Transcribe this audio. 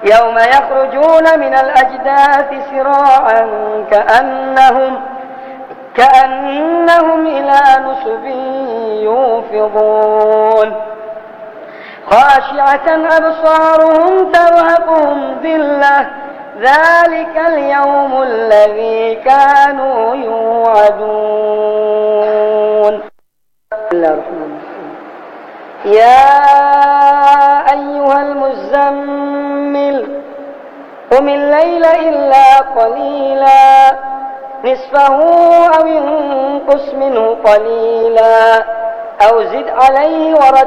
يوم يخرجون من الأجداث سراعا كأنهم إلى نصب يوفضون خاشعة أبصارهم ترهقهم ذلة ذلك اليوم الذي كانوا يوعدون. بسم الله الرحمن الرحيم. يا أيها المزمل قم الليل إلا قليلا نصفه أو انقص منه قليلا أو زد عليه ورتل